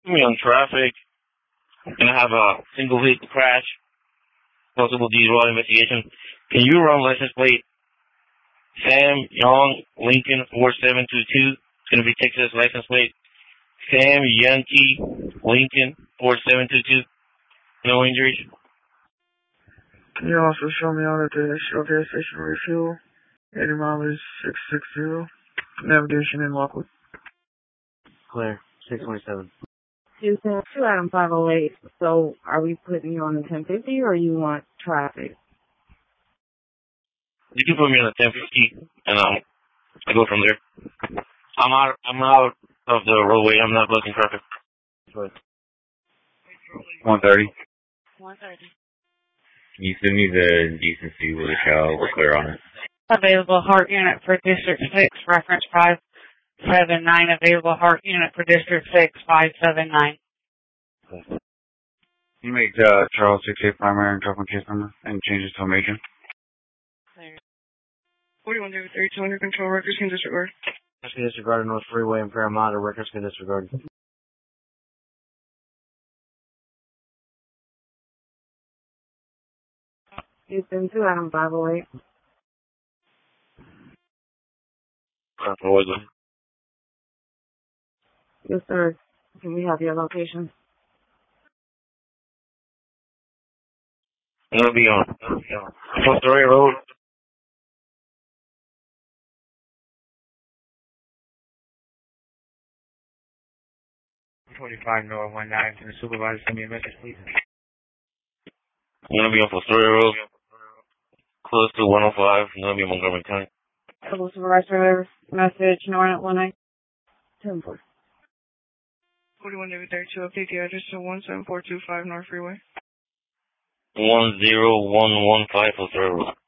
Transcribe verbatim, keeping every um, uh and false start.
me on traffic. And I have a single vehicle crash, possible D U I investigation. Can you run license plate Sam Young Lincoln four seven two two? It's going to be Texas license plate Sam Yankee Lincoln four seven two two. No injuries. Can you also show me out at the Shell gas station refuel? eighty mileage six six zero. Navigation in Lockwood. Clear. six twenty-seven. Houston, two Adam five oh eight. So are we putting you on the ten fifty or you want traffic? You can put me on the ten fifty and um, I go from there. I'm out, I'm out of the roadway. I'm not blocking traffic. one thirty. one thirty. Can you send me the decency with a shell? We're clear on it. Available heart unit for District six, reference five seven nine. Available heart unit for District six, five seven nine. You make uh, Charles six eight primary and drop on case number and change it to a major. forty-one David thirty-two under control. Records can disregard. Records can disregard North Freeway and Paramount. Or records can disregard. Houston, two Adam five oh eight. Yes, sir. Can we have your location? I'm going to be on Fostoria Road. twenty-five North one nine. Can the supervisor send me a message, please? I'm going to be on Fostoria Road. Close to one oh five. I'm going to be in Montgomery County. Hello, supervisor. Message, North one nine. ten four. forty-one David thirty-two. Update the address to one seven four two five North Freeway. one zero one one five Fostoria Road.